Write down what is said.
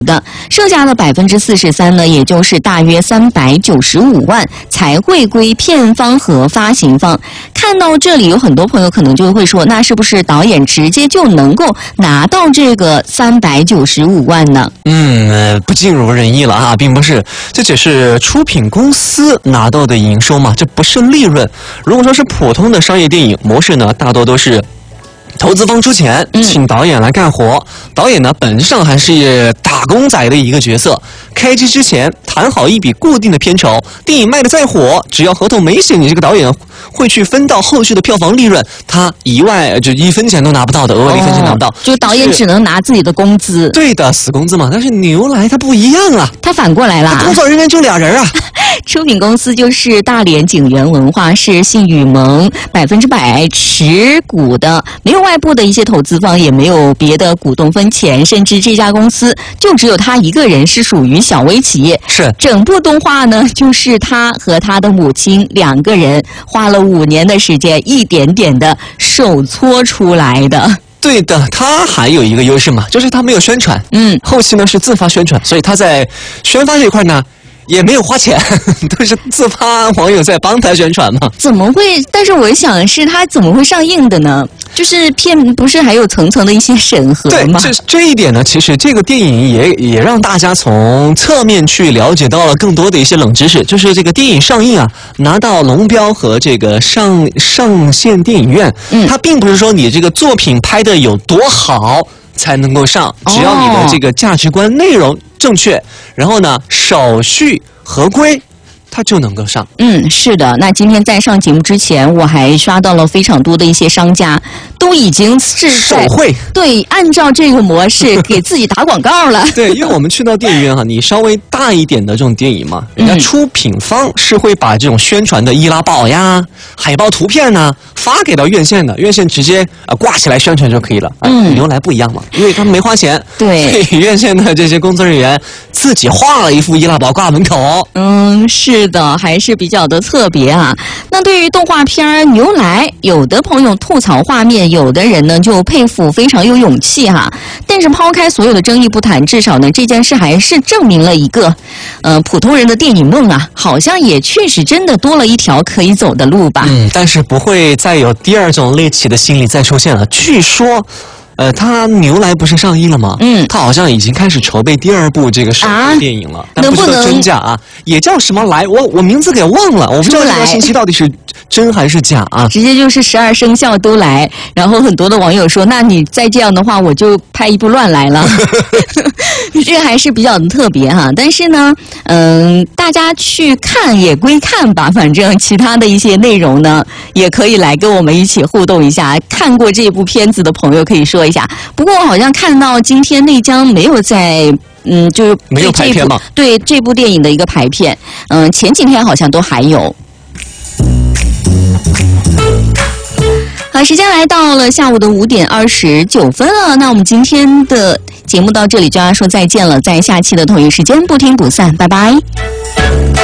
的，剩下的43%呢，也就是大约395万才会归片方和发行方。看到这里，有很多朋友可能就会说，那是不是导演直接就能够拿到这个395万呢？ 不尽如人意了啊，并不是，这只是出品公司拿到的营收嘛，这不是利润。如果说是普通的商业电影模式呢，大多都是投资方出钱，请导演来干活。导演呢，本质上还是打工仔的一个角色。开机之前谈好一笔固定的片酬，电影卖得再火，只要合同没写你这个导演会去分到后续的票房利润，他就1分钱都拿不到的，额外1分钱拿不到。 就导演只能拿自己的工资。 对的，死工资嘛。但是牛来它不一样啊， 他反过来了， 工作人员就2人啊。 出品公司就是大连景源文化，是信宇盟100%持股的，没有外部的一些投资方，也没有别的股东分钱，甚至这家公司就只有他一个人是属于小微企业。 是， 整部动画呢，就是他和他的母亲2个人花了5年的时间，一点点的手搓出来的。 对的，他还有一个优势嘛，就是他没有宣传，后期呢是自发宣传，所以他在宣发这一块呢也没有花钱，都是自发网友在帮他宣传嘛。 怎么会？但是我想是他怎么会上映的呢？就是片不是还有层层的一些审核吗？ 对，这一点呢，其实这个电影也让大家从侧面去了解到了更多的一些冷知识。就是这个电影上映啊，拿到龙标和这个上线电影院，它并不是说你这个作品拍的有多好才能够上，只要你的这个价值观内容正确，然后呢手续合规，它就能够上。 是的。那今天在上节目之前，我还刷到了非常多的一些商家都已经是手绘， 对，按照这个模式给自己打广告了。 对，因为我们去到电影院哈，你稍微大一点的这种电影嘛，人家出品方是会把这种宣传的易拉宝呀、海报图片呢发给到院线的，院线直接挂起来宣传就可以了。牛来不一样嘛，因为他们没花钱， 对， 所以院线的这些工作人员自己画了一副易拉宝挂门口。 是的，还是比较的特别啊。那对于动画片牛来，有的朋友吐槽画面，有的人呢就佩服非常有勇气哈。但是抛开所有的争议不谈，至少呢这件事还是证明了一个普通人的电影梦啊，好像也确实真的多了一条可以走的路吧。 但是不会再有第二种猎奇的心理再出现了。据说他牛来不是上映了吗？他好像已经开始筹备第2部这个手绘电影了，但不知道真假啊，也叫什么来，我名字给忘了，我不知道这条信息到底是真还是假啊。 直接就是12生肖都来，然后很多的网友说，那你再这样的话，我就拍一部乱来了。这个还是比较的特别哈。但是呢，大家去看也归看吧，反正其他的一些内容呢，也可以来跟我们一起互动一下。看过这部片子的朋友可以说一下。不过我好像看到今天内江没有在就是没有排片吗？ 对这部电影的一个排片，前几天好像都还有。好，时间来到了下午的5点29分了。那我们今天的节目到这里就要说再见了，在下期的同一时间不听不散，拜拜。